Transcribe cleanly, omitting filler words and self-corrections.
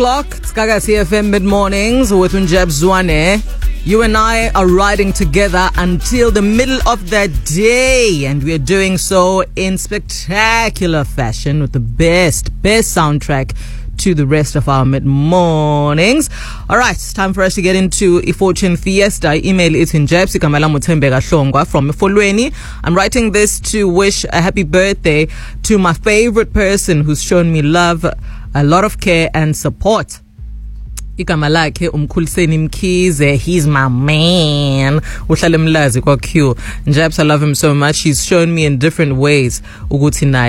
It's Gaga CFM Mid Mornings with Unjab Zwane. You and I are riding together until the middle of the day, and we are doing so in spectacular fashion with the best soundtrack to the rest of our mid-mornings. Alright, it's time for us to get into a fortune fiesta. Email is in Jebsi Kamala Mutembega Shongwa from Folweni. I'm writing this to wish a happy birthday to my favorite person who's shown me love, a lot of care and support. Igama lakhe umkhuliseni Mkhize. He's my man. Uhlale mlazi kwa Q. Njabs, I love him so much. He's shown me in different ways ukuthi naye